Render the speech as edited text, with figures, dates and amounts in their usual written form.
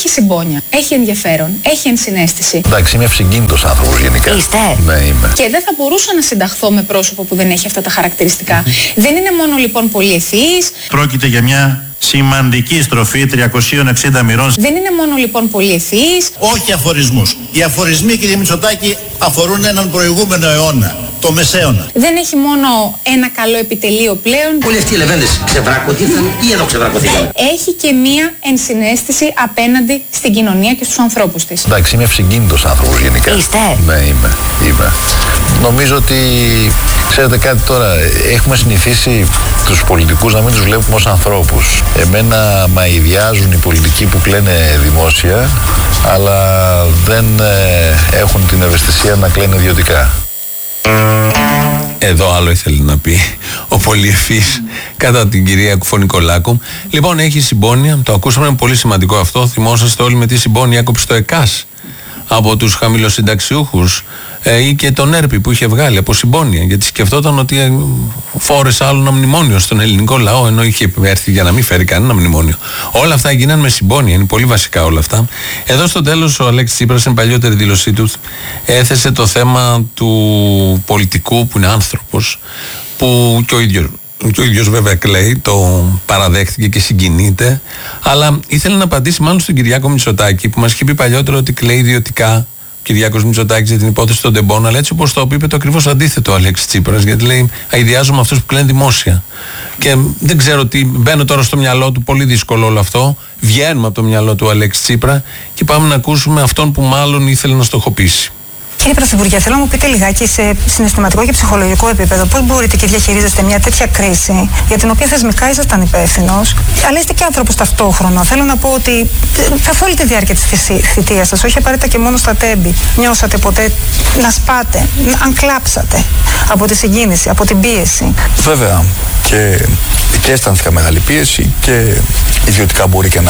έχει συμπόνια, έχει ενδιαφέρον, έχει ενσυναίσθηση. Εντάξει, είμαι ευσυγκίνητος άνθρωπος γενικά. Είστε? Ναι, είμαι. Και δεν θα μπορούσα να συνταχθώ με πρόσωπο που δεν έχει αυτά τα χαρακτηριστικά. Δεν είναι μόνο λοιπόν πολύ ευφυής. Πρόκειται για μια σημαντική στροφή 360 μοιρών. Δεν είναι μόνο λοιπόν πολύ ευφυής. Όχι αφορισμούς. Οι αφορισμοί, κύριε Μητσοτάκη, αφορούν έναν προηγούμενο αιώνα, το Μεσαίωνα. Δεν έχει μόνο ένα καλό επιτελείο πλέον. Όλοι αυτοί οι λεβέντες ξεβρακωτήθηκαν ή εδώ ξεβρακωθήκαν. Έχει και μία ενσυναίσθηση απέναντι στην κοινωνία και στους ανθρώπους της. Εντάξει, είμαι ευσυγκίνητος άνθρωπος γενικά. Είστε? Ναι, είμαι. Νομίζω ότι, ξέρετε κάτι τώρα, έχουμε συνηθίσει τους πολιτικούς να μην τους βλέπουμε ως ανθρώπους. Εμένα μαηδιάζουν οι πολιτικοί που κλαίνε δημόσια, αλλά δεν έχουν την ευαισθησία να κλαίνε ιδιωτικά. Εδώ άλλο ήθελε να πει ο πολυεφής κατά την κυρία Κουφωνικολάκου. Λοιπόν, έχει συμπόνια, το ακούσαμε, είναι πολύ σημαντικό αυτό. Θυμόσαστε όλοι με τι συμπόνια έκοψε το ΕΚΑΣ από τους χαμηλοσυνταξιούχους ή και τον ΕΡΠΗ που είχε βγάλει από συμπόνια, γιατί σκεφτόταν ότι φόρεσε άλλο ένα μνημόνιο στον ελληνικό λαό, ενώ είχε έρθει για να μην φέρει κανένα μνημόνιο. Όλα αυτά γίνανε με συμπόνια, είναι πολύ βασικά όλα αυτά. Εδώ στο τέλος ο Αλέξης Τσίπρας, στην παλιότερη δήλωσή του, έθεσε το θέμα του πολιτικού που είναι άνθρωπος, που και ο ίδιος βέβαια κλαίει, το παραδέχτηκε και συγκινείται, αλλά ήθελε να απαντήσει μάλλον στον Κυριάκο Μητσοτάκη, που μας είχε πει παλιότερα ότι κλαίει ιδιωτικά ο Κυριάκος Μητσοτάκης για την υπόθεση των τεμπών, αλλά έτσι όπως το είπε το ακριβώς αντίθετο ο Αλέξης Τσίπρας, γιατί λέει αηδιάζομαι αυτούς που κλαίνουν δημόσια. Και δεν ξέρω τι, μπαίνω τώρα στο μυαλό του, πολύ δύσκολο όλο αυτό, βγαίνουμε από το μυαλό του Αλέξη Τσίπρα και πάμε να ακούσουμε αυτόν που μάλλον ήθελε να στοχοποιήσει. Κύριε Πρωθυπουργέ, θέλω να μου πείτε λιγάκι σε συναισθηματικό και ψυχολογικό επίπεδο πώς μπορείτε και διαχειρίζεστε μια τέτοια κρίση για την οποία θεσμικά ήσασταν υπεύθυνος, αλλά είστε και άνθρωπος ταυτόχρονα. Θέλω να πω ότι καθ' όλη τη διάρκεια της θητείας σας, όχι απαραίτητα και μόνο στα τέμπη, νιώσατε ποτέ να σπάτε, αν κλάψατε από τη συγκίνηση, από την πίεση? Βέβαια. Και αισθάνθηκα μεγάλη πίεση και ιδιωτικά μπορεί και να